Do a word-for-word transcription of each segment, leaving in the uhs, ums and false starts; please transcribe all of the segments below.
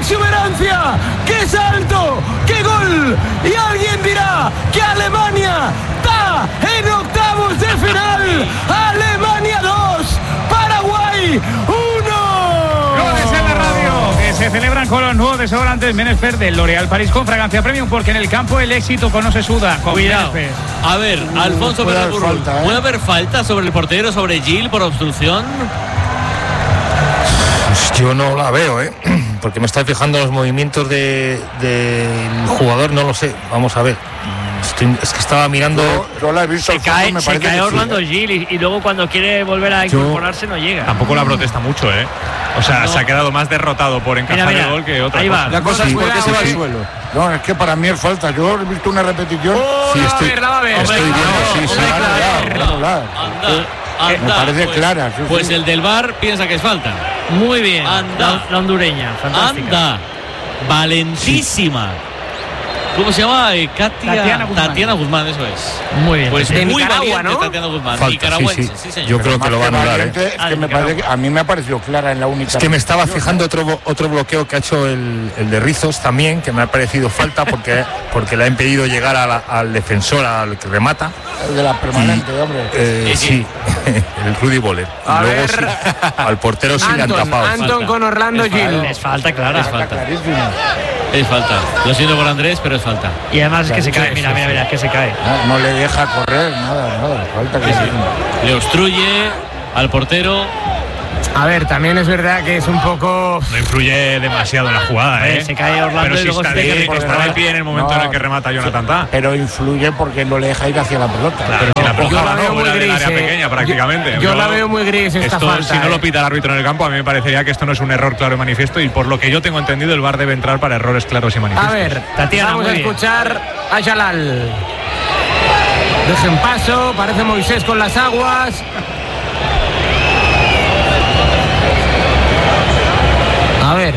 exuberancia! ¡Qué salto! ¡Qué gol! Y alguien dirá que Alemania está en octavos de final. Alemania dos, Paraguay uno. Goles en la radio que se celebran con los nuevos desodorantes Menespert del L'Oréal París con fragancia premium, porque en el campo el éxito no se suda. Cuidado. A ver, Alfonso puede haber Fernández, falta, ¿eh? ¿puede haber falta sobre el portero, sobre Gil por obstrucción? Pues yo no la veo, ¿eh? Porque me estoy fijando en los movimientos del de, de jugador, no lo sé. Vamos a ver. Estoy, es que estaba mirando. Yo, yo la he visto. Se cae, me se parece cae que Orlando sí, ¿eh? Gil y, y luego cuando quiere volver a incorporarse no llega. Tampoco la protesta mucho, ¿eh? O sea, no. Se ha quedado más derrotado por encajar mira, mira, el gol que otra ahí cosa. Va. La cosa es por qué se va al sí. suelo. No, es que para mí es falta. Yo he visto una repetición. Oh, sí, la estoy, va a ver, la va a ver. estoy Hombre, viendo, claro, sí, sí. hombre, Claro, claro, claro. Anda, anda, me parece pues, clara. Sí, pues sí. el del V A R piensa que es falta. Muy bien. Anda. La, la hondureña, fantástica. Anda. Valentísima. ¿Cómo se llama? Eh, Katia, Tatiana Guzmán. Tatiana Guzmán, eso es. Muy bien. Pues de muy Nicaragua, valiente, ¿no? Tatiana Guzmán. Falta, Nicaragüense, sí, sí. sí, señor. Yo creo Más que lo va a anular, valiente, ¿eh? Es Ah, que me parece que a mí me ha parecido clara en la única. Es que me estaba fijando otro otro bloqueo que ha hecho el, el de Rizos también, que me ha parecido falta porque, porque le ha impedido llegar a la, al defensor, al que remata. El de la permanente, y, hombre. Eh, Sí, sí, el Rudy Boller. A Luego ver. sí, al portero sí le han Anton, tapado. Anton Falta. con Orlando Es Gil. falta. Es falta, clara. Es falta. Clarísimo. Es falta. Lo siento por Andrés, pero es falta. Y además es que se Claro, cae. sí, Mira, sí, mira, mira, es que se cae. No, no le deja correr, nada, nada. Falta que sí. Le obstruye al portero. A ver, también es verdad que es un poco. No influye demasiado en la jugada, ¿eh? Eh, se cae Orlando Pero y si luego está se tiene de, que que recuperar. estaba de pie en el momento No, en el que remata Jonathan Tah. Pero influye porque no le deja ir hacia la pelota. Claro, si la Yo pelota la no, veo muy fuera del gris, área eh. pequeña prácticamente. Yo, yo la veo muy gris esta esto, falta. si no eh. lo pita el árbitro en el campo, a mí me parecería que esto no es un error claro y manifiesto, y por lo que yo tengo entendido el V A R debe entrar para errores claros y A manifiestos. ver, Tatiana, vamos muy a bien. escuchar a Jalal. Dejen paso, parece Moisés con las aguas. A ver.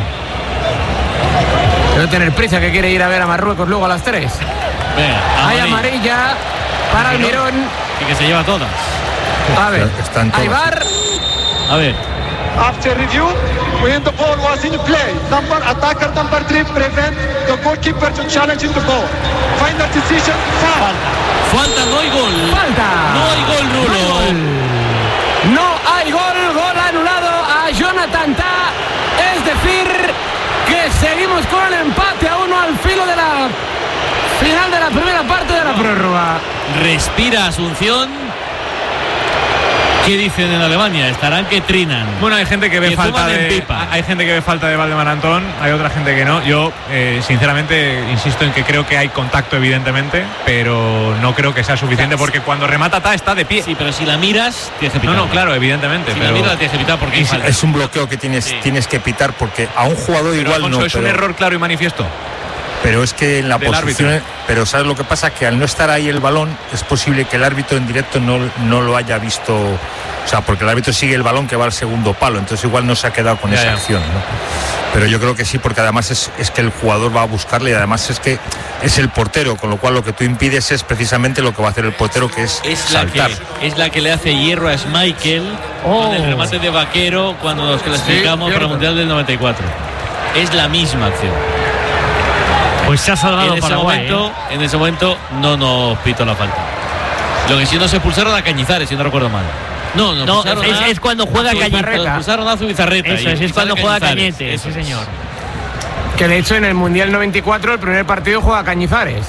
Debe tener prisa, que quiere ir a ver a Marruecos luego a las tres. Venga, Hay amarilla. amarilla para Almirón. Y que se lleva todas. A ver, Están todas. hay V A R. A ver. After review, when the ball was in play, number attacker number three prevent the goalkeeper to challenge in the ball. Final decision, foul. Falta, no hay gol. Falta. No hay gol, No hay Rulo. gol. No hay gol, gol anulado a Jonathan Tah. Es decir, que seguimos con el empate a uno al filo de la final de la primera parte de la prórroga. Respira Asunción. ¿Qué dicen en Alemania? Estarán que trinan. Bueno, hay gente que ve Que falta fuman en de pipa. hay gente que ve falta de Valdemar Antón, hay otra gente que no. Yo eh, sinceramente insisto en que creo que hay contacto evidentemente, pero no creo que sea suficiente porque cuando remata Tah está de pie. Sí, pero si la miras, tienes que pitar. No, no, claro, evidentemente, Si pero la miras, la tienes que pitar porque hay Es, falta. es un bloqueo que tienes, Sí. tienes que pitar porque a un jugador pero, igual Alfonso, no. es un pero- error claro y manifiesto. Pero es que en la Del posición, árbitro. pero ¿sabes lo que pasa? Que al no estar ahí el balón es posible que el árbitro en directo no, no lo haya visto, o sea, porque el árbitro sigue el balón que va al segundo palo, entonces igual no se ha quedado con Ya, esa ya. acción, ¿no? Pero yo creo que sí, porque además es, es que el jugador va a buscarle y además es que es el portero, con lo cual lo que tú impides es precisamente lo que va a hacer el portero, que es, Es la, saltar. que, es la que le hace hierro a Schmeichel Oh. con el remate de Vaquero cuando nos clasificamos para el Mundial del noventa y cuatro. Es la misma acción. Pues se ha salvado En ese, Paraguay. momento, en ese momento no nos pito la falta. Lo que sí no se expulsaron a Cañizares, si no recuerdo mal. No, no, No, expulsaron es- a- es cuando juega a Zubizarreta. Cañete. Expulsaron a Zubizarreta. Eso y es, es sale cuando juega Cañizares. Cañete, Eso sí es. señor. Que de hecho en el Mundial noventa y cuatro el primer partido juega Cañizares.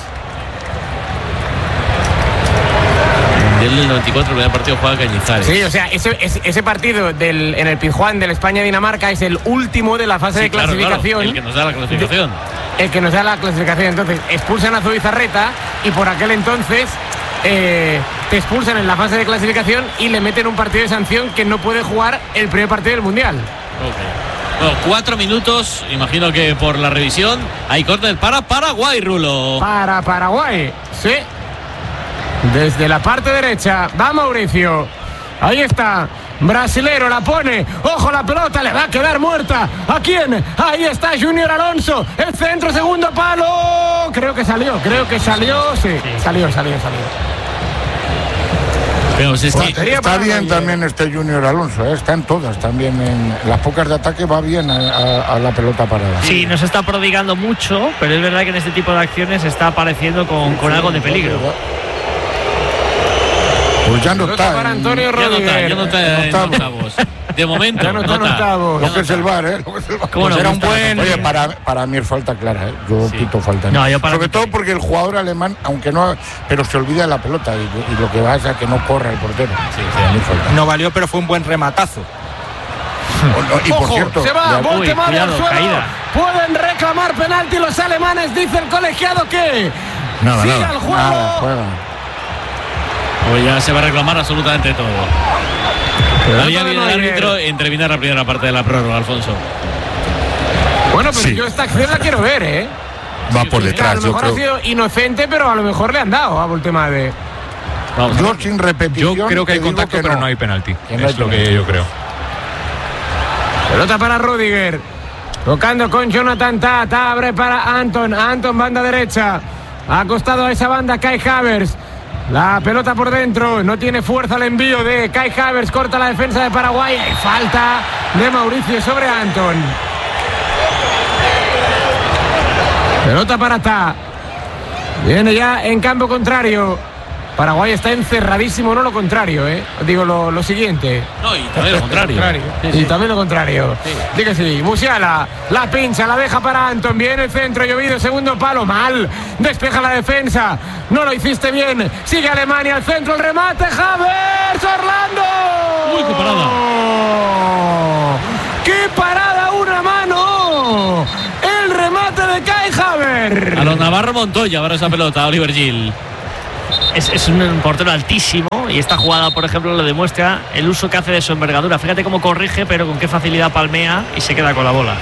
Del del noventa y cuatro, el primer partido juega Cañizares. Sí, o sea, ese, ese, ese partido del, en el Pizjuán del España-Dinamarca es el último de la fase Sí, de claro, claro, clasificación. el que nos da la clasificación. El que nos da la clasificación. Entonces, expulsan a Zubizarreta y por aquel entonces eh, te expulsan en la fase de clasificación y le meten un partido de sanción que no puede jugar el primer partido del Mundial. Ok. Bueno, cuatro minutos, imagino que por la revisión. Hay córner para Paraguay, Rulo. Para Paraguay, sí. Desde la parte derecha, va Mauricio. Ahí está. Brasilero la pone. Ojo, la pelota le va a quedar muerta. ¿A quién? Ahí está Junior Alonso. El centro, segundo palo. Creo que salió, creo que salió. Sí, salió, salió, salió. Pero si es que- Portería Está para bien Neuer. también este Junior Alonso, ¿eh? Está en todas también. En las pocas de ataque va bien a, a- a la pelota parada. Sí, nos está prodigando mucho, pero es verdad que en este tipo de acciones está apareciendo con, con algo de peligro. Pues ya no Pelota está. para en- Antonio Ya no está, Rodríguez. ya no está en octavo. octavos. De momento. Ya no está en no octavos. Lo que es el VAR, ¿eh? Lo que es el VAR. ¿Cómo Pues nos era un gusta la buen. tontería? Oye, para, para mí es falta clara, ¿eh? Yo Sí. quito falta. No, yo para Sobre mí todo también. porque el jugador alemán, aunque no. Pero se olvida de la pelota y, y lo que va es a que no corra el portero. Sí, sí. Para mí falta. No valió, pero fue un buen rematazo. O no, y por Ojo, cierto, se va, ya- bote Uy, mal al cuidado, suelo. caída. Pueden reclamar penalti los alemanes, dice el colegiado que Nada, sigue nada. el juego. nada, juega. Pues ya se va a reclamar absolutamente todo. Todavía de viene el Neuer. árbitro en terminar la primera parte de la prórroga, Alfonso. Bueno, pero Sí. yo esta acción la quiero ver, ¿eh? Va por a detrás, lo yo mejor ha creo. sido inocente, pero a lo mejor le han dado a Voltemade. Vamos a Yo ver. sin repetición. Yo creo que hay te digo contacto, que pero no hay penalti. Que no hay Es lo que penalti. yo creo. Pelota para Rudiger. Tocando con Jonathan Ta. Ta abre para Anton. Anton, banda derecha. Ha acostado a esa banda Kai Havertz. La pelota por dentro. No tiene fuerza el envío de Kai Havertz. Corta la defensa de Paraguay. Hay falta de Mauricio sobre Anton. Pelota para Ta. Viene ya en campo contrario. Paraguay está encerradísimo, no lo contrario, ¿eh? Digo lo, lo siguiente. No, y también lo contrario. Sí, sí. Y también lo contrario. Sí. Diga sí. Musiala la pincha, la deja para Anton. Viene el centro, llovido, segundo palo. Mal. Despeja la defensa. No lo hiciste bien. Sigue Alemania al centro, el remate. Havertz, Orlando. Uy, qué parada. ¡Qué parada! ¡Una mano! El remate de Kai Havertz. A los Navarro Montoya ahora esa pelota, Oliver Gill. Es, es un portero altísimo y esta jugada, por ejemplo, lo demuestra el uso que hace de su envergadura. Fíjate cómo corrige, pero con qué facilidad palmea y se queda con la bola.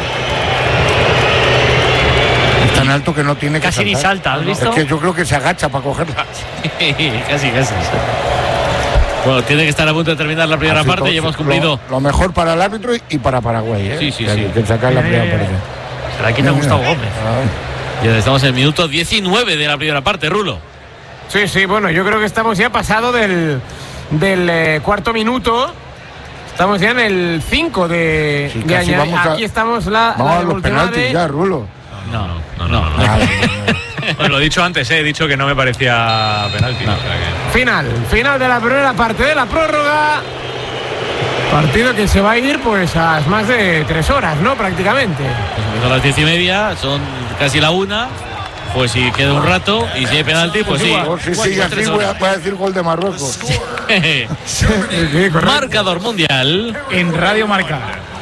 Es tan alto que no tiene que Casi ni saltar. salta, ¿has visto? Es que yo creo que se agacha para cogerla. casi, casi. Bueno, tiene que estar a punto de terminar la primera Así parte todo, y hemos lo- cumplido. Lo, mejor para el árbitro y, y para Paraguay, ¿eh? Sí, sí, Que hay sí. que sacar la Mira, primera mira, parte. Se la quita Gustavo Gómez. Ah, Ya estamos en el minuto diecinueve de la primera parte, Rulo. Sí, sí, bueno, yo creo que estamos ya pasado del, del eh, cuarto minuto. Estamos ya en el cinco de, Sí, de casi añadir. vamos a- Aquí estamos la, Vamos la a de los Voltemade. penaltis ya, Rulo. No, no, no. no, no. Nada, no, Bueno, lo he dicho antes, eh, he dicho que no me parecía penalti. o sea que- Final, final de la primera parte de la prórroga. Partido que se va a ir pues a más de tres horas, ¿no? Prácticamente. Pues empezó a las diez y media, son casi la una. Pues si queda un rato y si hay penalti, pues sí. no. Si sigue Igual, tres así, voy a, horas. voy a decir gol de Marruecos. Sí, correcto. Marcador mundial. En Radio Marca.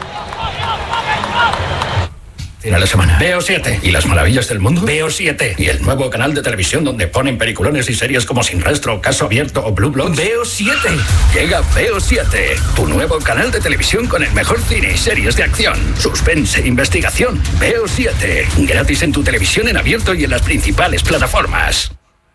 Final de semana. Veo siete. ¿Y las maravillas del mundo? Veo siete. ¿Y el nuevo canal de televisión donde ponen peliculones y series como Sin Rastro, Caso Abierto o Blue Bloods? Veo siete. Llega Veo siete. Tu nuevo canal de televisión con el mejor cine y series de acción, suspense, investigación. Veo siete. Gratis en tu televisión en abierto y en las principales plataformas.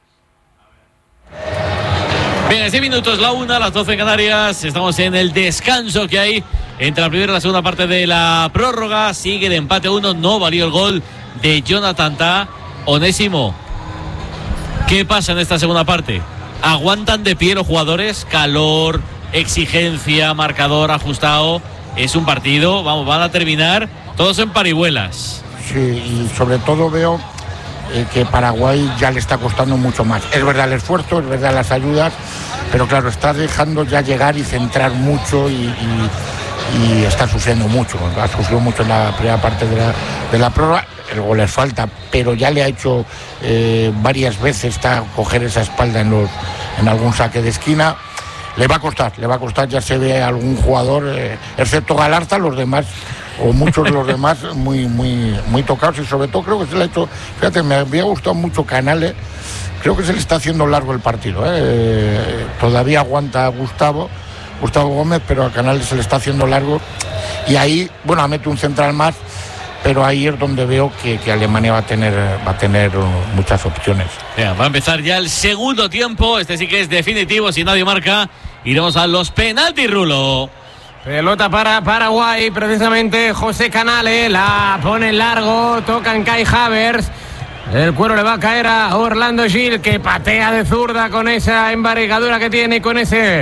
Bien, en seis minutos la una, las doce en Canarias. Estamos en el descanso que hay entre la primera y la segunda parte de la prórroga. Sigue el empate uno, no valió el gol de Jonathan Ta. Onésimo, ¿qué pasa en esta segunda parte? ¿Aguantan de pie los jugadores? Calor, exigencia, marcador ajustado. Es un partido, vamos, van a terminar todos en parihuelas. Sí, y sobre todo veo eh, que Paraguay ya le está costando mucho más. Es verdad el esfuerzo, es verdad las ayudas, pero claro, está dejando ya llegar y centrar mucho y, y, y está sufriendo mucho. Ha sufrido mucho en la primera parte de la, de la prórroga. El gol les falta, pero ya le ha hecho eh, varias veces está coger esa espalda en, los, en algún saque de esquina. Le va a costar, le va a costar, ya se ve algún jugador, eh, excepto Galarza, los demás, o muchos de los demás, muy, muy, muy tocados. Y sobre todo creo que se le ha hecho, fíjate, me había gustado mucho Canales, creo que se le está haciendo largo el partido. ¿eh? Eh, todavía aguanta Gustavo, Gustavo Gómez, pero a Canales se le está haciendo largo. Y ahí, bueno, mete un central más, pero ahí es donde veo que, que Alemania va a tener, va a tener uh, muchas opciones. Ya, va a empezar ya el segundo tiempo. Este sí que es definitivo. Si nadie marca, iremos a los penaltis, Rulo. Pelota para Paraguay, precisamente José Canales, la pone en largo, tocan Kai Havertz. El cuero le va a caer a Orlando Gil, que patea de zurda con esa embargadura que tiene y con ese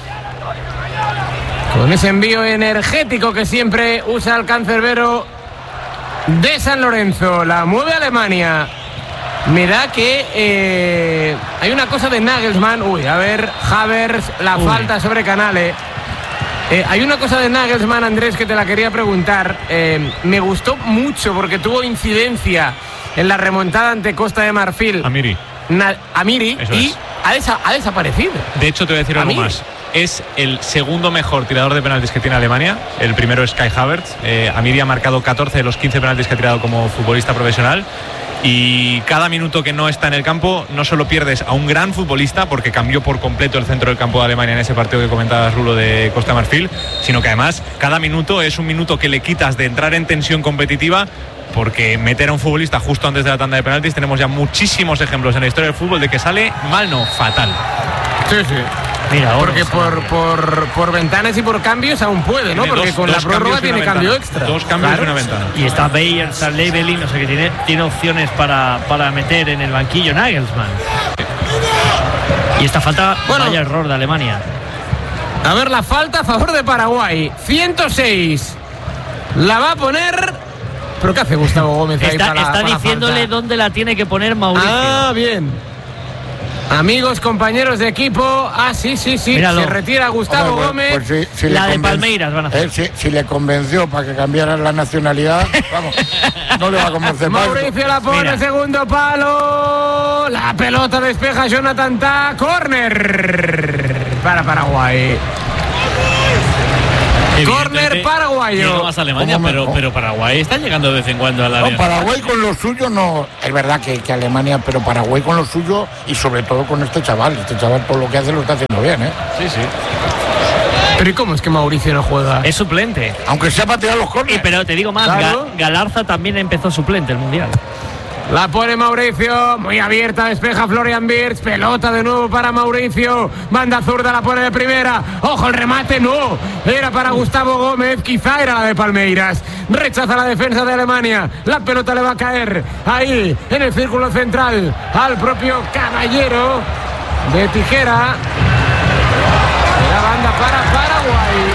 con ese envío energético que siempre usa el cancerbero de San Lorenzo. La mueve Alemania. Mira que eh, hay una cosa de Nagelsmann. Uy, a ver, Havertz, la Uy. falta sobre Canale. Eh, hay una cosa de Nagelsmann, Andrés, que te la quería preguntar. Eh, me gustó mucho porque tuvo incidencia en la remontada ante Costa de Marfil. Amiri. Na- Amiri Eso y es. ha, desa- ha desaparecido. De hecho, te voy a decir algo Amiri. más. Es el segundo mejor tirador de penaltis que tiene Alemania. El primero es Kai Havertz. Eh, Amiri ha marcado catorce de los quince penaltis que ha tirado como futbolista profesional. Y cada minuto que no está en el campo, no solo pierdes a un gran futbolista, porque cambió por completo el centro del campo de Alemania en ese partido que comentabas, Rulo, de Costa de Marfil, sino que además cada minuto es un minuto que le quitas de entrar en tensión competitiva, porque meter a un futbolista justo antes de la tanda de penaltis, tenemos ya muchísimos ejemplos en la historia del fútbol de que sale mal, no, fatal. Sí, sí. Mira, porque por, por, por ventanas y por cambios aún puede, ¿no? Tiene porque dos- con dos la prórroga cambios y tiene una cambio ventana. extra. Dos cambios Claro. y una ventana. Y está Bayer, Sarlebeli, no sé qué, tiene, tiene opciones para, para meter en el banquillo Nagelsmann. Y esta falta, Bueno. vaya error de Alemania. A ver, la falta a favor de Paraguay. ciento seis. La va a poner. ¿Pero qué hace Gustavo Gómez ahí Está, para, está para la diciéndole falta? dónde la tiene que poner Mauricio. Ah, bien. Amigos, compañeros de equipo. Ah, sí, sí, sí. Míralo. Se retira Gustavo Hombre, Gómez. pues, pues si- si La le de conven- Palmeiras van a hacer. eh, si, si le convenció para que cambiara la nacionalidad, vamos, no le va a convencer más. Mauricio la pone, Mira. segundo palo. La pelota despeja Jonathan Tah. Corner para Paraguay. Corner Evidentemente, paraguayo. llega más Alemania, ¿Cómo me- pero, cómo? pero Paraguay está llegando de vez en cuando al área. No, Paraguay con lo suyo no. Es verdad que, que Alemania, pero Paraguay con lo suyo y sobre todo con este chaval. Este chaval todo lo que hace lo está haciendo bien, ¿eh? Sí, sí. Pero ¿y cómo es que Mauricio no juega? Es suplente. Aunque sea para tirar los corners. Y, pero te digo más, Claro. Ga- Galarza también empezó suplente el Mundial. La pone Mauricio, muy abierta, despeja Florian Wirtz, pelota de nuevo para Mauricio, banda zurda, la pone de primera, ojo el remate, no, era para Gustavo Gómez, quizá era la de Palmeiras, rechaza la defensa de Alemania, la pelota le va a caer ahí, en el círculo central, al propio Caballero de tijera, la banda para Paraguay.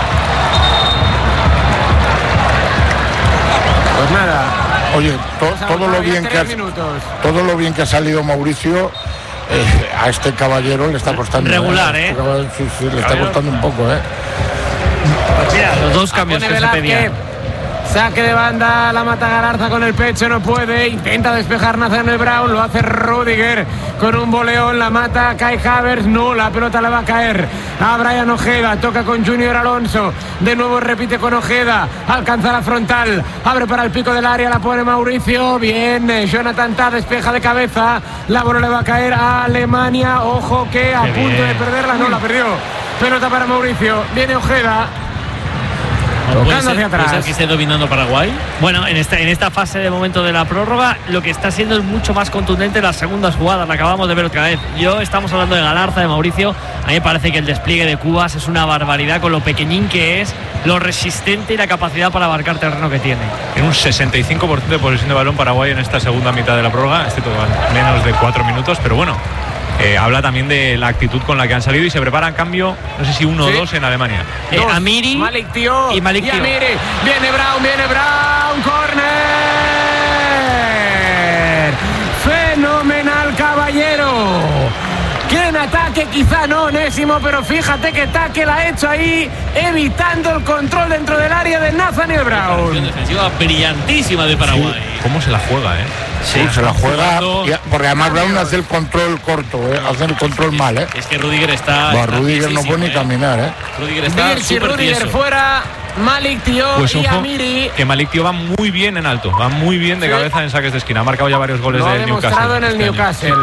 Pues nada. Oye, to- Vamos a todo lo aguantar ya bien que tres ha, minutos. todo lo bien que ha salido Mauricio, eh, a este caballero le está costando. Regular, ¿eh? Este caballero, sí, sí, le está costando un poco, ¿eh? Mira, los dos cambios Pone que se Velázquez. pedían. Saque de banda, la mata Galarza con el pecho, no puede. Intenta despejar Nathaniel Brown, lo hace Rudiger con un boleón, la mata Kai Havertz, no, la pelota le va a caer a Brian Ojeda, toca con Junior Alonso, de nuevo repite con Ojeda, alcanza la frontal, abre para el pico del área, la pone Mauricio, bien, eh, Jonathan Tah despeja de cabeza, la bola le va a caer a Alemania, ojo que a Qué punto bien. de perderla, no la perdió, pelota para Mauricio, viene Ojeda. ¿Puede Tocando ser, hacia puede atrás. ser que esté dominando Paraguay? Bueno, en esta, en esta fase de momento de la prórroga, lo que está siendo es mucho más contundente las segundas jugadas, la acabamos de ver otra vez. Yo estamos hablando de Galarza, de Mauricio. A mí me parece que el despliegue de Cubas es una barbaridad con lo pequeñín que es, lo resistente y la capacidad para abarcar terreno que tiene. En un sesenta y cinco por ciento de posesión de balón Paraguay en esta segunda mitad de la prórroga, este toca menos de cuatro minutos, pero bueno, eh, habla también de la actitud con la que han salido y se preparan cambio, no sé si uno Sí. o dos en Alemania. Eh, Dos. Amiri Malik Tío y Malik Tío. Amiri. Viene Brown, viene Brown, corner. Fenomenal, caballero. Que en ataque quizá no, Onésimo, pero fíjate que tackle ha hecho ahí, evitando el control dentro del área de Nathaniel Acción Brown. defensiva brillantísima de Paraguay. ¿Cómo se la juega, eh? Sí, se la juega. jugando- y- porque además Brown hace el control corto, ¿eh? Hace el control mal, ¿eh? Es que Rudiger está. Va, está Rudiger no tiesísimo, puede ni ¿eh? caminar, ¿eh? Rudiger está Virch y súper Rudiger tieso. fuera, Malik Tío Pues y ojo, Amiri. que Malik Tío va muy bien en alto, va muy bien de Sí. cabeza en saques de esquina, ha marcado ya varios goles Lo ha del Newcastle. demostrado en el este año. Newcastle.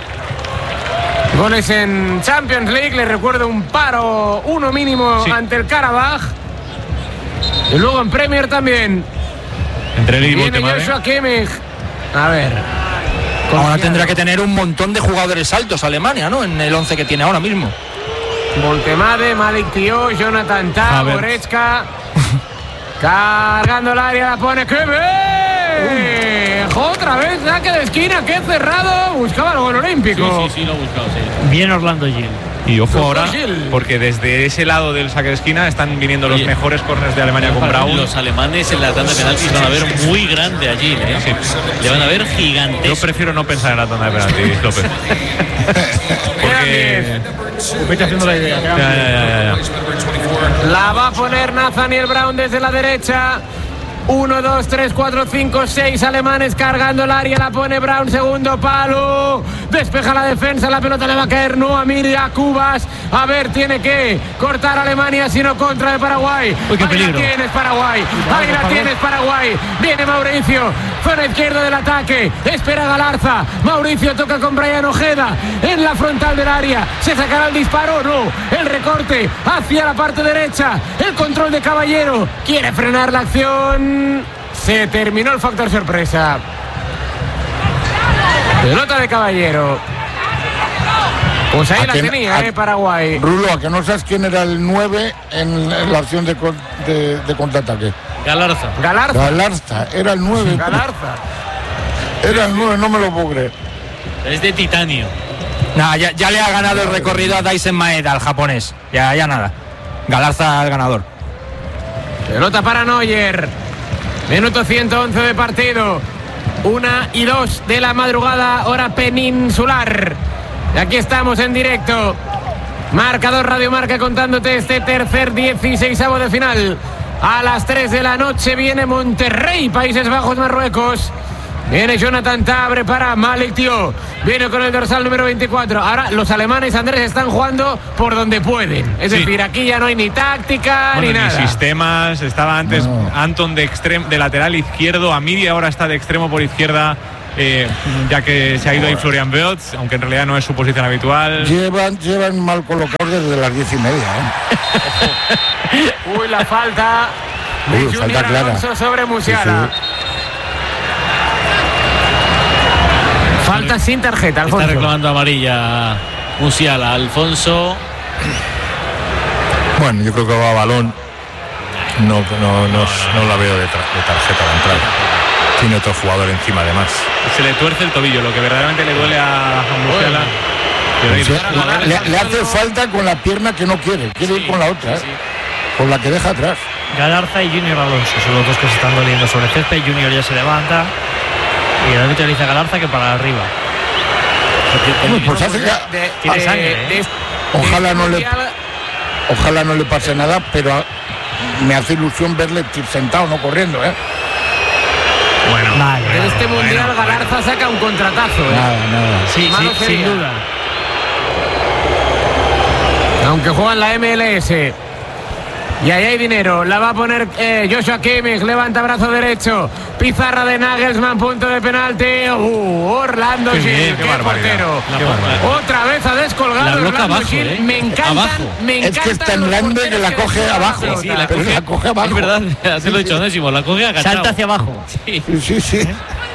Goles en Champions League, les recuerdo un paro, uno mínimo Sí. ante el Karabaj. Y luego en Premier también. Entre él y Viene Voltemade. Joshua Kimmich. A ver. Ahora Confiado. tendrá que tener un montón de jugadores altos Alemania, ¿no? En el once que tiene ahora mismo. Voltemade, Malik Tío, Jonathan Tah, Havertz. Goretzka. Cargando el área, la pone Kimmich. ¡Ole! Otra vez saque de esquina, qué cerrado. Buscaba el gol olímpico. Sí, sí, sí, lo ha buscado, sí. Bien Orlando Gil. Y ojo ahora, porque desde ese lado del saque de esquina están viniendo los mejores corners de Alemania con Braun. Los alemanes en la tanda de penaltis van a ver muy grande allí, ¿eh? Sí. Le van a ver gigantes. Yo prefiero no pensar en la tanda de penaltis, López. Porque... Vete haciendo la idea. Ya, ya, ya, ya. La va a poner Nathaniel Braun desde la derecha. uno, dos, tres, cuatro, cinco, seis alemanes cargando el área. La pone Braun, segundo palo. Despeja la defensa, la pelota le va a caer. No a Miri, a Cubas. A ver, tiene que cortar a Alemania, sino contra de Paraguay. Uy, qué peligro. Ahí la tienes, Paraguay. Ahí la tienes, Paraguay. Viene Mauricio. Zona izquierda del ataque. Espera Galarza. Mauricio toca con Brian Ojeda. En la frontal del área. ¿Se sacará el disparo? No. El recorte hacia la parte derecha. El control de Caballero. Quiere frenar la acción. Se terminó el factor sorpresa. Pelota de Caballero. Pues ahí ¿A la que- tenía, a- eh, Paraguay. Rulo, a que no sabes quién era el nueve en la opción de, con- de, de contraataque. Galarza. Galarza. Galarza, era el nueve. Galarza. Era el nueve, no me lo puedo creer. Es de titanio. Nah, ya, ya le ha ganado el recorrido a Daisen Maeda, al japonés. Ya, ya nada. Galarza el ganador. Pelota para Neuer. Minuto ciento once de partido. Una y dos de la madrugada, hora peninsular. Y aquí estamos en directo. Marcador Radio Marca contándote este tercer dieciseisavo de final. A las tres de la noche viene Monterrey, Países Bajos, Marruecos. Viene Jonathan Tabre para Malik Tio. Viene con el dorsal número veinticuatro. Ahora los alemanes, Andrés, están jugando por donde pueden. Es Sí. decir, aquí ya no hay ni táctica Bueno, ni ni nada. sistemas. Estaba antes No. Anton de, extrem, de lateral izquierdo. Amiri ahora está de extremo por izquierda. Eh, ya que se ha ido ahí Florian Wirtz, aunque en realidad no es su posición habitual. Llevan, llevan mal colocados desde las diez y media. ¿eh? Uy, la falta de Uy, Junior falta clara. Alonso sobre Musiala. Sí, Falta sin tarjeta, Está Alfonso. reclamando amarilla Musiala. Alfonso. Bueno, yo creo que va a balón. No, no, no, no la veo de, tra- de tarjeta la entrada. Tiene otro jugador encima además. Se le tuerce el tobillo, lo que verdaderamente le duele a, a Musiala. Quiero ir. O sea, le, le hace falta con la pierna que no quiere, quiere ir con la otra, ¿eh? Con la que deja atrás. Galarza y Junior Alonso son los dos que se están doliendo sobre el césped. Junior ya se levanta y el árbitro le dice a Galarza que para arriba. Bueno, pues hace que- De- Tiene de- sangre, ¿eh? de- Ojalá de no le- Musiala- Ojalá no le pase nada, pero a- me hace ilusión verle sentado, no corriendo, ¿eh? Bueno, Vale, De vale. este mundial Galarza saca un contratazo. ¿eh? Nada, nada. Sí, Malo sí, sería. sin duda. Aunque juega en la M L S. Y ahí hay dinero. La va a poner eh, Joshua Kimmich. Levanta brazo derecho. Pizarra de Nagelsmann. Punto de penalti. Uh, Orlando Qué Gil. bien, qué Qué barbaridad. portero. Qué barbaridad. Otra vez ha descolgado La bloca Orlando abajo, Gil. ¿eh? Me encantan. Abajo. Me Es que es encantan tan los grande porteros que la coge descolgan abajo. pelota. Sí, la Pero coge, la coge abajo. Es verdad, así lo he dicho Onésimo, la coge agachado. Salta hacia abajo. Sí. Sí, sí, sí.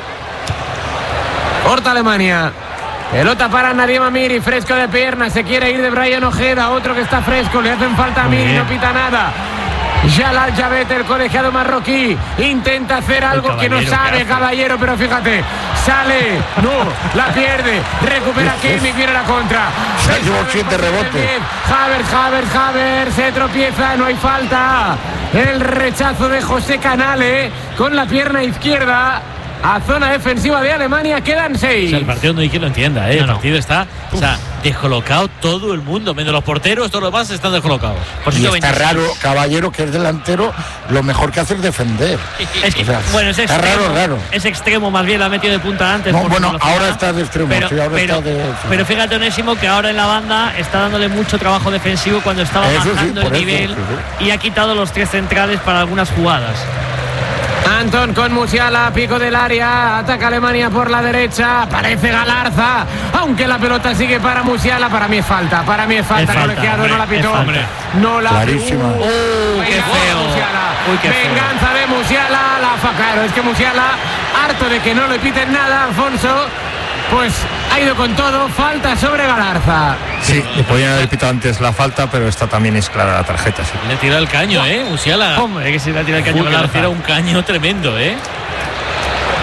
Corta Alemania. Pelota para Nadim Amiri, fresco de pierna, se quiere ir de Brian Ojeda, otro que está fresco, le hacen falta a Amiri, no pita nada. Jalal Jabet, el colegiado marroquí, intenta hacer algo que no Caballero, sabe, ¿qué hace? Caballero, pero fíjate, sale, no, la pierde, recupera Kimmich, viene la contra. Se llevó siete rebotes. Havertz, Havertz, Havertz, se tropieza, no hay falta. El rechazo de José Canale con la pierna izquierda. A zona defensiva de Alemania quedan O seis. sea, el partido no hay quien lo entienda, ¿eh? No, El no. partido está, o sea, descolocado todo el mundo, menos los porteros, todos los demás están descolocados. Por Y ciento está veintiséis. raro, Caballero, que es delantero, lo mejor que hace es defender. Es que, O sea, bueno, es está extremo, raro, raro. es extremo, más bien la ha metido de punta antes. No, por bueno, velocidad. ahora está de extremo, Pero, sí, ahora pero, está de- sí. pero fíjate, Onésimo, que ahora en la banda está dándole mucho trabajo defensivo cuando estaba Eso sí, bajando por el eso, nivel sí, y ha quitado los tres centrales para algunas jugadas. Anton con Musiala, pico del área, ataca Alemania por la derecha, aparece Galarza, aunque la pelota sigue para Musiala, para mí es falta, para mí es falta, Es falta, colegiado, hombre, no la es pitó, falta. no la Clarísima. Uh, Uh, qué venga, feo. Musiala. Uy, qué feo. Venganza de Musiala, la fa, claro, es que Musiala, harto de que no le piten nada, Alfonso, pues ha ido con todo, falta sobre Galarza. Sí, le podían haber pitado antes la falta, pero esta también es clara la tarjeta. Sí. Le tira el caño, ¿eh? Musiala. Hombre, que se le ha tirado el caño Uy, a que le Galarza. tira un caño tremendo, ¿eh?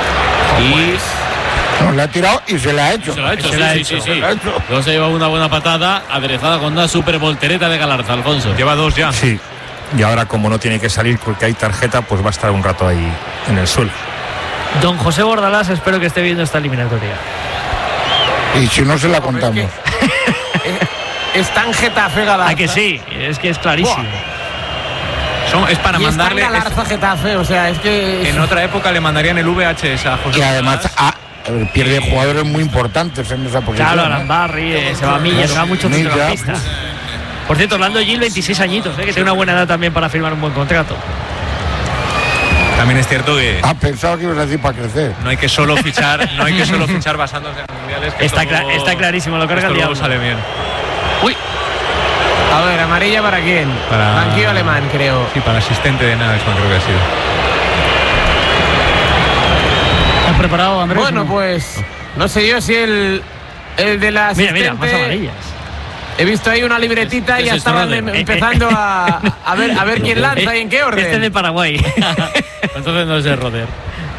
Y no, le ha tirado y se la ha hecho. Se lo ha hecho, Se sí, la ha sí, hecho, sí, se sí. la ha hecho. Luego se lleva una buena patada aderezada con una super voltereta de Galarza, Alfonso. Lleva dos ya. Sí. Y ahora, como no tiene que salir porque hay tarjeta, pues va a estar un rato ahí en el suelo. Don José Bordalás, espero que esté viendo esta eliminatoria. Y si no, se la contamos. es tan Getafe Galarza. ¿A que sí? Es que es clarísimo. Son, es para Y es tan mandarle. Galarza Getafe, o sea, es que. En otra época le mandarían el V H S a José. Y además Bordalás. ah, pierde jugadores muy importantes en esa posición. Claro, ¿no? Arambarri, eh, se va Milla, se va mucho Milla, centrocampista. Por cierto, Orlando Gil, veintiséis añitos, eh, que tiene una buena edad también para firmar un buen contrato. También es cierto que Ah, pensaba que ibas a decir para crecer. no hay que solo fichar, no hay que solo fichar basándose en mundiales. Que Está, luego- cla- está clarísimo, lo carga esto el luego diablo. sale bien. Uy, A ver, amarilla para quién? Para- Banquillo alemán, creo. Sí, para asistente de Nagelsmann creo que ha sido. ¿Has preparado, Andrés? Bueno, pues no sé yo si el, el de la mira, asistente. mira, más amarillas. He visto ahí una libretita ¿Qué y es ya esto, estaban Roder? em- empezando a, a ver a ver quién lanza y en qué orden. Este es de Paraguay. Entonces no es el Roder.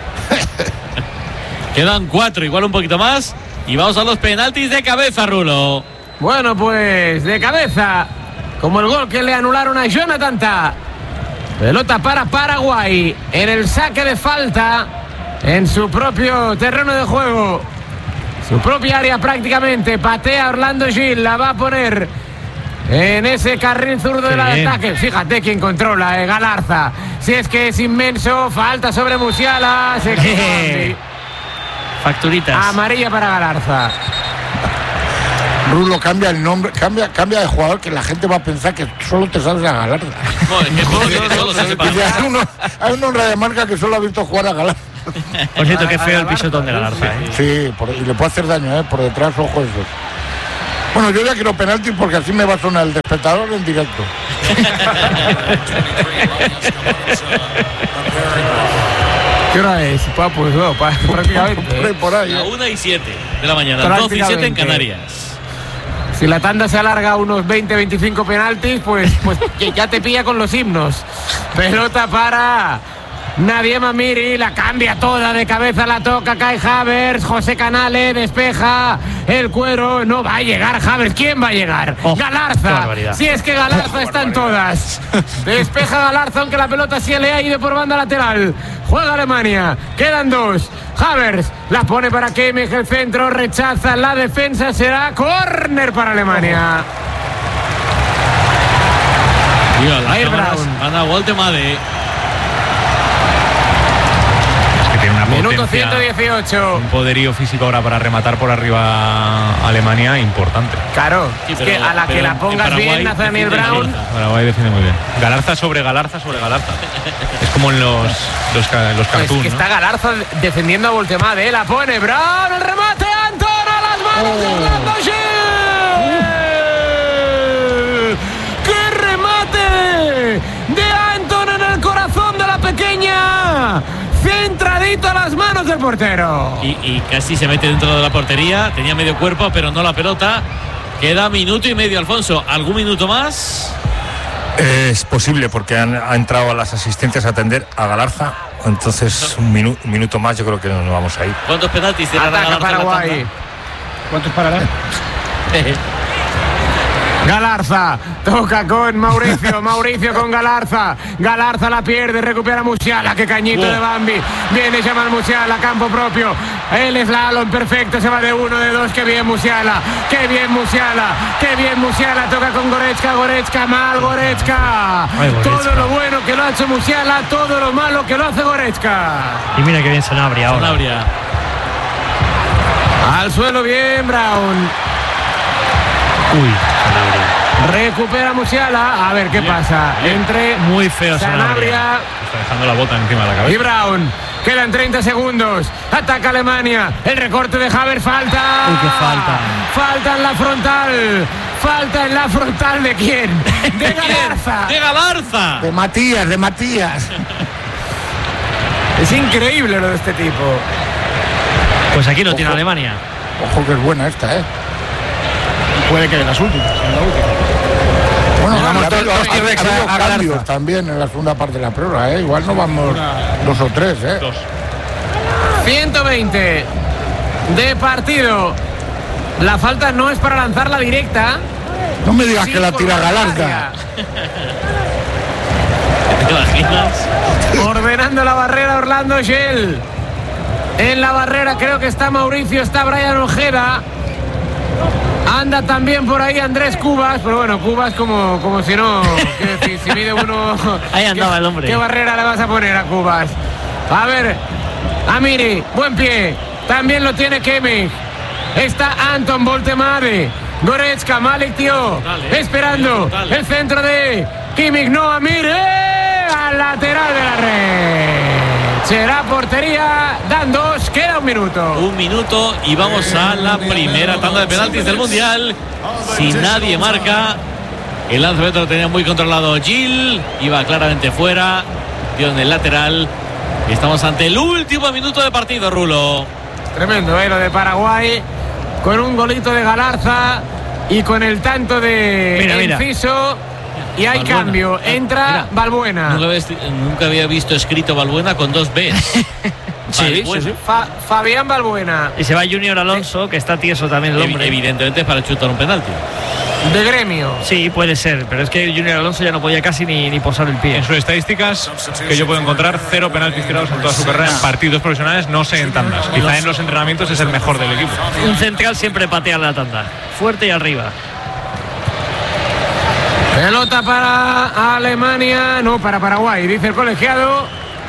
Quedan cuatro, igual un poquito más. Y vamos a los penaltis de cabeza, Rulo. Bueno, pues de cabeza, como el gol que le anularon a Jonathan Tah. Pelota para Paraguay en el saque de falta en su propio terreno de juego. Su propia área prácticamente. Patea Orlando Gil, la va a poner en ese carril zurdo del bien. ataque. Fíjate quién controla, eh, Galarza. Si es que es inmenso, falta sobre Musiala. Se equivoca. Facturitas. Amarilla para Galarza. Rulo, cambia el nombre, cambia, cambia de jugador, que la gente va a pensar que solo te sabes a Galarza. No, es que Jorge solo se sepa. Dice, hay, uno, hay un honra de marca que solo ha visto jugar a Galarza. Por cierto, qué feo el pisotón de Galarza, ¿eh? Sí, por- y le puede hacer daño, ¿eh? Por detrás, ojo eso. Bueno, yo ya quiero penalti porque así me va a sonar el despertador en directo. ¿Qué hora es? Pa, pues no, pa- prácticamente. Por ahí, por ahí, A ¿eh? una y siete de la mañana, doce y siete en Prácticamente. Canarias. Si la tanda se alarga a unos veinte veinticinco penaltis, pues, pues que ya te pilla con los himnos. Pelota para Nadia Mamiri, la cambia toda de cabeza, la toca Kai Havertz, José Canale, despeja el cuero, no va a llegar Havertz, ¿quién va a llegar? Oh, qué Galarza, barbaridad. si es que Galarza está en todas. Despeja Galarza, aunque la pelota sí le ha ido por banda lateral. Juega Alemania, quedan dos. Havertz la pone para Kimmich, el centro, rechaza la defensa, será córner para Alemania. Mira, las Ahí cámaras Brown. van a Woltemade. Es que tiene una Minuto potencia, ciento dieciocho. un poderío físico ahora para rematar por arriba a Alemania importante. Claro, Sí, es pero- que a la que pero la en pongas Paraguay bien, Nathaniel defiende Brown. Galarza. Paraguay defiende muy bien. Galarza sobre Galarza sobre Galarza. Es como en los los, ca- los Pues cartoons, que ¿no? está Galarza defendiendo a Voltemade, ¿eh? La pone Brown, el remate, Antón a las manos de Orlando Gil. ¡Qué remate de Antón en el corazón de la pequeña! Centradito a las manos del portero. Y, y casi se mete dentro de la portería. Tenía medio cuerpo, pero no la pelota. Queda minuto y medio, Alfonso. ¿Algún minuto más? Es posible porque han, ha entrado a las asistencias a atender a Galarza. Entonces, un, minu- un minuto más yo creo que no nos vamos a ir. ¿Cuántos penaltis tiene Ataca Paraguay. ¿Cuántos parará? Galarza toca con Mauricio, Mauricio con Galarza, Galarza la pierde, recupera Musiala, que cañito Wow. de Bambi, viene Jamal Musiala, campo propio, el slalom perfecto, se va de uno, de dos, que bien Musiala, que bien Musiala, que bien Musiala, toca con Goretzka, Goretzka, mal Goretzka, Ay, Goretzka. todo lo bueno que lo ha hecho Musiala, todo lo malo que lo hace Goretzka. Y mira qué bien Sanabria ahora. Sanabria. Al suelo bien Brown. Uy, Sanabria. Recupera Musiala, a ver qué pasa, entre Muy feo Sanabria. Sanabria Está dejando la bota encima de la y cabeza. Brown. Quedan treinta segundos. Ataca Alemania. El recorte de Havertz. Falta. Uy, qué falta. Falta en la frontal. Falta en la frontal de quién? De Galarza. ¡De Galarza! De Matías, de Matías. Es increíble lo de este tipo. Pues aquí lo tiene Ojo. Alemania. Ojo que es buena esta, ¿eh? Puede que de las últimas, en la última. Bueno, Vamos ha todos habido- los ha T-Rex habido a- a Galarza. cambios también en la segunda parte de la prueba, ¿eh? Igual no vamos dos o tres, ¿eh? Dos. ciento veinte de partido. La falta no es para lanzarla directa. No me digas Sí, que la por tira la Galarza. área. ¿Te imaginas? Ordenando la barrera Orlando Shell. En la barrera creo que está Mauricio, está Brian Ojeda. Anda también por ahí Andrés Cubas, pero bueno, Cubas como, como si no, quiero decir, si mide uno... Ahí andaba ¿qué, el hombre. ¿Qué barrera le vas a poner a Cubas? A ver, Amiri, buen pie, también lo tiene Kimmich. Está Anton Voltemade, Goretzka, Malik Tío, esperando el centro de Kimmich, no, Amiri, al lateral de la red. Será portería, dan dos, queda un minuto. Un minuto y vamos a la primera tanda de penaltis del Mundial. Si nadie marca, el lanzamiento lo tenía muy controlado Gil, iba claramente fuera, dio en el lateral. Y estamos ante el último minuto de partido, Rulo. Tremendo, ¿eh? Lo de Paraguay, con un golito de Galarza y con el tanto de Mira, mira. Enciso. Y hay Balbuena. cambio, entra Mira. Balbuena. Nunca había, nunca había visto escrito Balbuena con dos B's. Sí, Balbuena. sí, sí. Fa- Fabián Balbuena, Y se va Junior Alonso, que está tieso también el Evi- hombre. Evidentemente para chutar un penalti. de Gremio. Sí, puede ser, pero es que Junior Alonso ya no podía casi ni, ni posar el pie. En sus estadísticas, que yo puedo encontrar, cero penaltis tirados en toda su carrera en partidos profesionales, no sé en tandas. Quizá en los entrenamientos es el mejor del equipo. Un central siempre patea la tanda, fuerte y arriba. Pelota para Alemania, no, para Paraguay, dice el colegiado.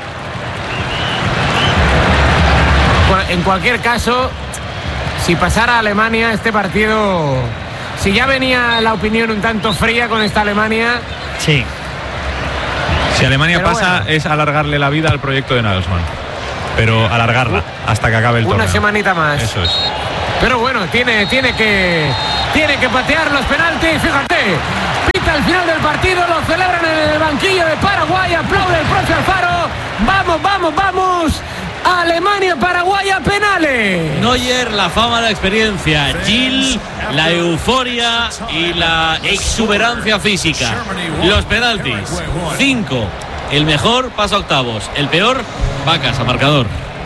En cualquier caso, si pasara a Alemania este partido, si ya venía la opinión un tanto fría con esta Alemania, Sí. Si Alemania Pero pasa, bueno. es alargarle la vida al proyecto de Nagelsmann. Pero alargarla hasta que acabe el torneo. una semanita más. Eso es. Pero bueno, tiene, tiene que tiene que patear los penaltis, fíjate. Pita al final del partido, lo celebran en el banquillo de Paraguay, aplaude el profe Alfaro. Vamos, vamos, vamos. Alemania, Paraguay a penales. Neuer, la fama, la experiencia. Gil, la euforia y la exuberancia física. Los penaltis. Cinco. El mejor pasa a octavos. El peor va a casa, marcador.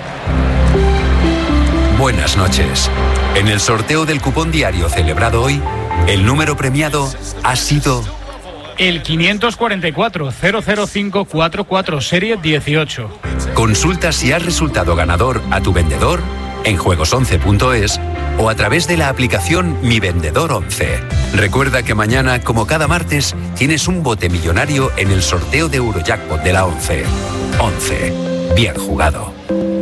Buenas noches. En el sorteo del cupón diario celebrado hoy, el número premiado ha sido El quinientos cuarenta y cuatro cero cero cinco cuatro cuatro, serie dieciocho. Consulta si has resultado ganador a tu vendedor en juegos once punto es o a través de la aplicación Mi Vendedor once. Recuerda que mañana, como cada martes, tienes un bote millonario en el sorteo de Eurojackpot de la once. once. Bien jugado.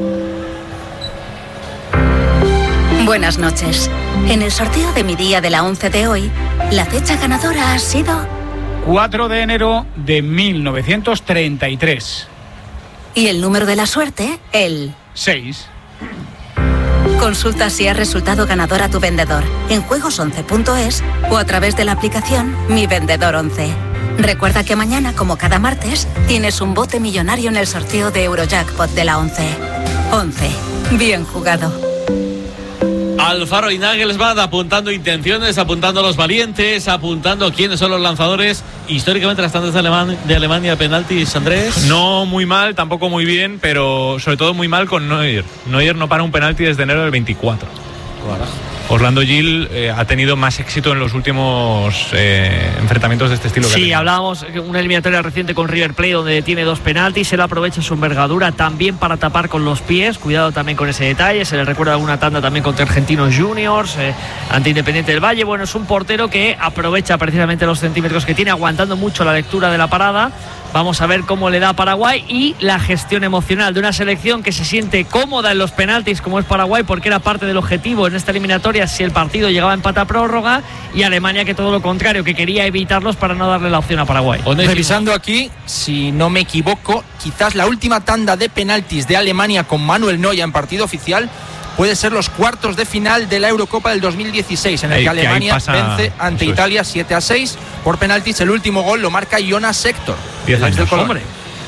Buenas noches. En el sorteo de mi día de la once de hoy, la fecha ganadora ha sido... cuatro de enero de mil novecientos treinta y tres. Y el número de la suerte, el... seis. Consulta si has resultado ganador a tu vendedor en juegos once punto es o a través de la aplicación Mi Vendedor once. Recuerda que mañana, como cada martes, tienes un bote millonario en el sorteo de Eurojackpot de la once. once. Bien jugado. Alfaro y Nagelsmann apuntando intenciones, apuntando a los valientes, apuntando quiénes son los lanzadores. Históricamente las tandas de, Aleman- de Alemania penaltis, Andrés. No muy mal, tampoco muy bien, pero sobre todo muy mal con Neuer. Neuer no para un penalti desde enero del veinticuatro. Orlando Gil eh, ha tenido más éxito en los últimos eh, enfrentamientos de este estilo. que ha Sí, tenido. hablábamos de una eliminatoria reciente con River Plate donde tiene dos penaltis, él aprovecha su envergadura también para tapar con los pies, cuidado también con ese detalle, se le recuerda alguna tanda también contra Argentinos Juniors, eh, ante Independiente del Valle. Bueno, es un portero que aprovecha precisamente los centímetros que tiene, aguantando mucho la lectura de la parada. Vamos a ver cómo le da a Paraguay y la gestión emocional de una selección que se siente cómoda en los penaltis como es Paraguay, porque era parte del objetivo en esta eliminatoria si el partido llegaba a empate a prórroga, y Alemania que todo lo contrario, que quería evitarlos para no darle la opción a Paraguay. Revisando aquí, si no me equivoco, quizás la última tanda de penaltis de Alemania con Manuel Neuer en partido oficial puede ser los cuartos de final de la Eurocopa del dos mil dieciséis, en el Ahí- que que ahí Alemania pasa- vence ante eso es. Italia siete a seis por penaltis. El último gol lo marca Jonas Hector. Diez el ex del años. Colón. Hombre,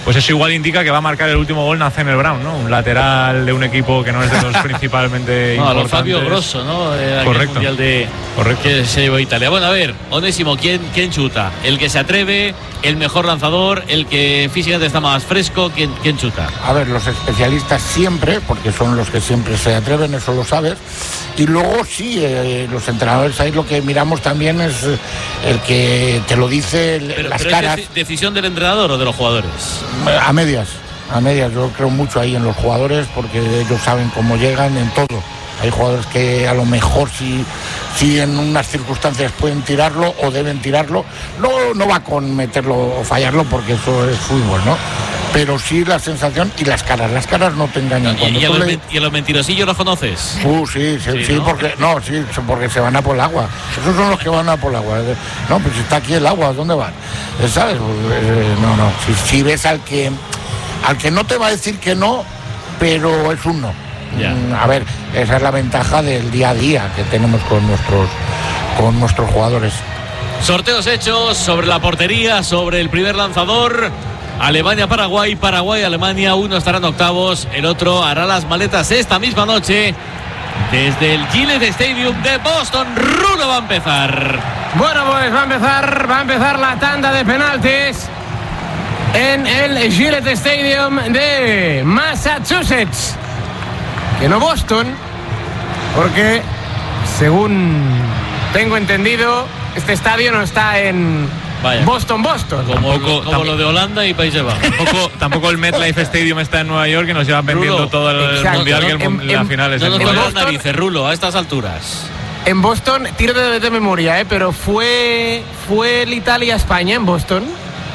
pues eso igual indica que va a marcar el último gol Nathaniel Brown, ¿no? Un lateral de un equipo que no es de los principalmente no, importantes. A lo Fabio Grosso, ¿no? Eh, Correcto. Mundial de Correcto. Que se llevó Italia. Bueno, a ver, Onésimo, ¿quién, ¿quién chuta? ¿El que se atreve? ¿El mejor lanzador? ¿El que físicamente está más fresco? ¿Quién, quién chuta? A ver, los especialistas siempre, porque son los que siempre se atreven, eso lo sabes. Y luego sí, eh, los entrenadores ahí lo que miramos también es el que te lo dice Pero, las pero caras. ¿es deci- decisión del entrenador o de los jugadores? A medias, a medias. Yo creo mucho ahí en los jugadores porque ellos saben cómo llegan en todo. Hay jugadores que a lo mejor si, si en unas circunstancias pueden tirarlo o deben tirarlo, no, no va con meterlo o fallarlo porque eso es fútbol, ¿no? Pero sí la sensación y las caras, las caras no te engañan. ¿Y, Cuando y, a tú los, le- men- ¿Y a los mentirosillos los conoces? Uh, sí, sí, Sí, sí, ¿no? porque no, sí, porque se van a por el agua. Esos son los que van a por el agua. No, pues si está aquí el agua, ¿dónde van? Eh, ¿Sabes? Pues, eh, no, no. Si, si ves al que al que no te va a decir que no, pero es un no. Ya. Mm, A ver, esa es la ventaja del día a día que tenemos con nuestros con nuestros jugadores. Sorteos hechos sobre la portería, sobre el primer lanzador. Alemania-Paraguay, Paraguay-Alemania. Uno estará en octavos, el otro hará las maletas esta misma noche desde el Gillette Stadium de Boston. Rulo va a empezar. Bueno, pues va a empezar, va a empezar la tanda de penaltis en el Gillette Stadium de Massachusetts. Que no Boston, porque según tengo entendido, este estadio no está en Vaya. Boston, Boston. Como, Tampoco- como lo de Holanda y Países Bajos. Tampoco, tampoco el MetLife Stadium está en Nueva York y nos llevan vendiendo Rulo, todo el exacto, mundial ¿no? que el, En- mun- la en- final es No en nos Nueva toca York. las narices, Rulo, a estas alturas. En Boston, tiro de, de memoria, ¿eh? Pero fue, fue el Italia-España en Boston.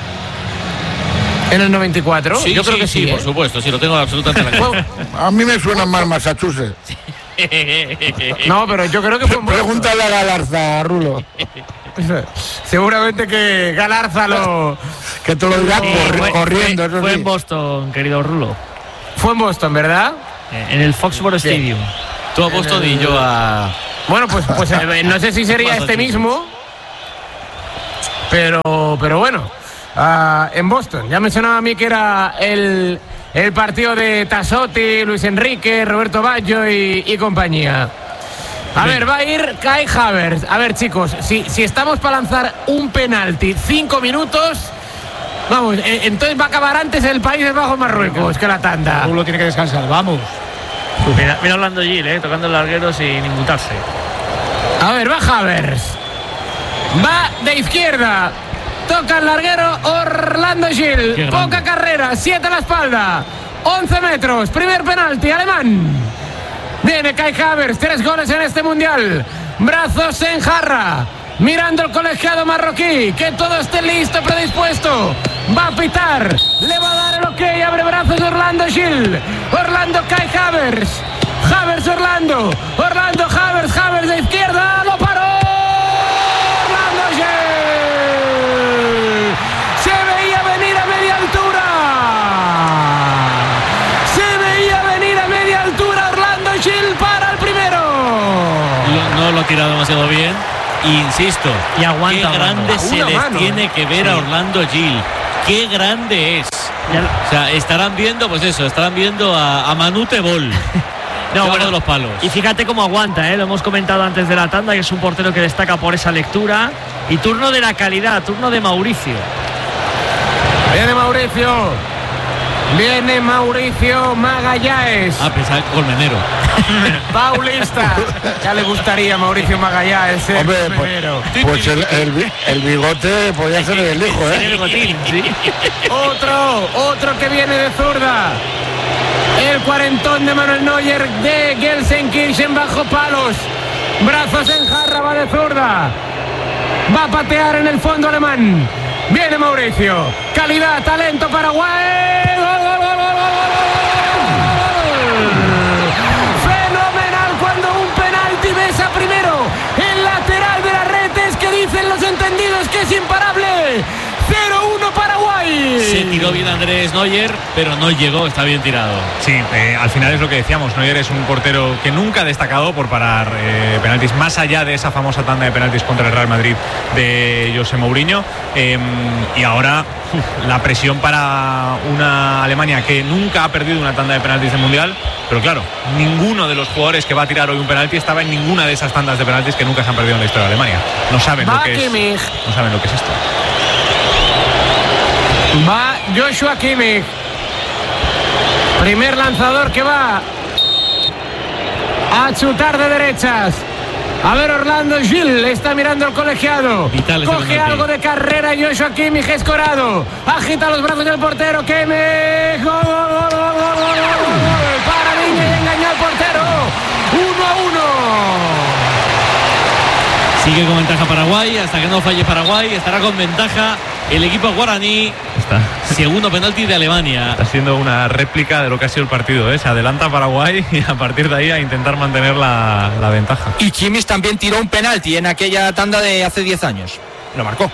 En el noventa y cuatro. Sí, Yo creo sí, que sí, sí, ¿eh? por supuesto, sí, lo tengo absolutamente en la cabeza. A mí me suena más Massachusetts. No, pero yo creo que fue en Boston. Pregúntale a Galarza, Rulo. Seguramente que Galarza lo... Que te lo dirá Sí, corri- fue- corriendo, fue, eso fue sí. en Boston, querido Rulo. Fue en Boston, ¿verdad? Eh, En el Foxborough Bien. Stadium. Tú a Boston y yo a... Bueno, pues, pues eh, no sé si sería este mismo, pero, pero bueno, ah, en Boston. Ya mencionaba a mí que era el, el partido de Tassotti, Luis Enrique, Roberto Baggio y, y compañía. A ver, va a ir Kai Havertz. A ver, chicos, si, si estamos para lanzar un penalti, cinco minutos, vamos, eh, entonces va a acabar antes el Países Bajos Marruecos que la tanda. Rulo tiene que descansar, vamos. Mira, mira Orlando Gil, eh, tocando el larguero sin inmutarse. A ver, va Havertz. Va de izquierda. Toca el larguero Orlando Gil. Qué grande. Poca carrera, siete a la espalda. once metros, primer penalti alemán. Viene Kai Havertz, tres goles en este mundial. Brazos en jarra. Mirando el colegiado marroquí. Que todo esté listo, predispuesto. Va a pitar. Le va a dar el ok. Abre brazos Orlando Gil. Orlando Kai Havertz. Havertz Orlando. Orlando Havertz. Havertz de izquierda. Lo paró. Orlando Gil. Se veía venir a media altura. Se veía venir a media altura. Orlando Gil para el primero. No, no lo ha tirado demasiado bien. Insisto, Y aguanta, qué grande Orlando. se Una les mano, tiene ¿eh? que ver a Orlando Gil. Qué grande es. Ya lo- O sea, estarán viendo, pues eso, estarán viendo a, a Manute Bol. No, Debajo bueno, de los palos. Y fíjate cómo aguanta, ¿eh? Lo hemos comentado antes de la tanda, que es un portero que destaca por esa lectura. Y turno de la calidad, turno de Mauricio. Viene Mauricio. Viene Mauricio Magallanes. Ah, pensaba colmenero. Paulista. Ya le gustaría a Mauricio Magallanes ser Hombre, pues, primero. pues el, el bi- el bigote podría ser el hijo, Tiene ¿eh? bigotín, sí. Otro, otro que viene de zurda. El cuarentón de Manuel Neuer de Gelsenkirchen bajo palos. Brazos en jarra, va de zurda. Va a patear en el fondo alemán. Viene Mauricio. Calidad, talento, Paraguay. ¡Gol, gol, gol, gol, gol, gol! Fenomenal cuando un penalti besa primero el lateral de la red. Es que dicen los entendidos que es imparable. cero uno Paraguay. Se tiró tiró bien Andrés Neuer, pero no llegó, está bien tirado. Sí, eh, al final es lo que decíamos, Neuer es un portero que nunca ha destacado por parar eh, penaltis, más allá de esa famosa tanda de penaltis contra el Real Madrid de José Mourinho, eh, y ahora uf, la presión para una Alemania que nunca ha perdido una tanda de penaltis de Mundial, pero claro, ninguno de los jugadores que va a tirar hoy un penalti estaba en ninguna de esas tandas de penaltis que nunca se han perdido en la historia de Alemania. No saben lo que es, no saben lo que es esto. Va Joshua Kimmich. Primer lanzador que va a chutar de derechas. A ver, Orlando Gil está mirando el colegiado. Vital Coge algo de carrera Joshua Kimmich, escorado. Agita los brazos del portero. Kimmich. Gol, gol, gol, gol, gol, gol, gol. Para Viña y engañó al portero. uno a uno. Sigue con ventaja Paraguay, hasta que no falle Paraguay, estará con ventaja el equipo guaraní. Está. Segundo penalti de Alemania. Está siendo una réplica de lo que ha sido el partido, ¿eh? Se adelanta Paraguay y a partir de ahí a intentar mantener la, la ventaja. Y Kimmich también tiró un penalti en aquella tanda de hace diez años. Lo marcó.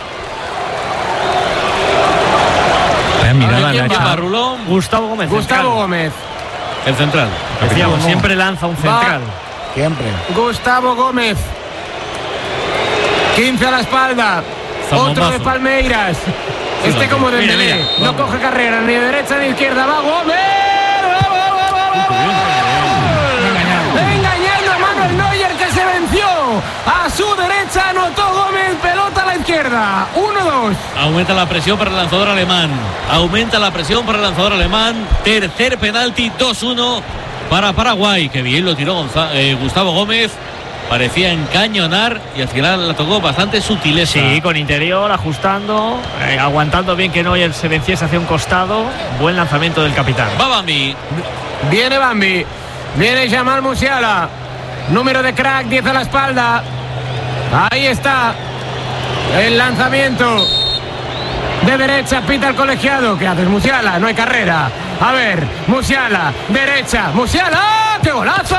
Vaya mirada ¿Quién le ha va? hecho. Rulón. Gustavo Gómez. Gustavo central. Gómez. El central. Decíamos, siempre lanza un central. Siempre. Gustavo Gómez. quince a la espalda. Zambombazo. Otro de Palmeiras. Este como de Mira, Dembélé. mira, No vamos. coge carrera ni de derecha ni de izquierda. Va Gómez. ¡Gol, gol, gol, gol, gol! Engañando a Manuel Neuer, que se venció. A su derecha anotó Gómez. Pelota a la izquierda. uno dos. Aumenta la presión para el lanzador alemán. Aumenta la presión para el lanzador alemán. Tercer penalti, dos uno para Paraguay. Que bien lo tiró Gonza- eh, Gustavo Gómez. Parecía encañonar y al final la tocó bastante sutileza. Sí, con interior, ajustando, eh, aguantando bien que Neuer se venciese hacia un costado. Buen lanzamiento del capitán. Va Bambi. Viene Bambi. Viene Jamal Musiala. Número de crack, diez a la espalda. Ahí está. El lanzamiento. De derecha pita el colegiado. ¿Qué haces, Musiala? No hay carrera. A ver, Musiala. Derecha. Musiala. ¡Qué golazo!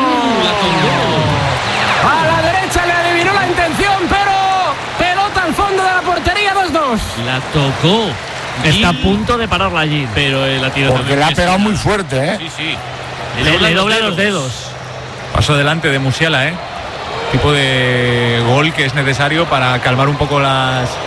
A la derecha le adivinó la intención, pero pelota al fondo de la portería, dos dos. La tocó. Está a Gil, punto de pararla allí. pero eh, la tiró Porque también le ha pésima. pegado muy fuerte, ¿eh? Sí, sí. Le, le dobla los dedos. Paso delante de Musiala, ¿eh? Tipo de gol que es necesario para calmar un poco las,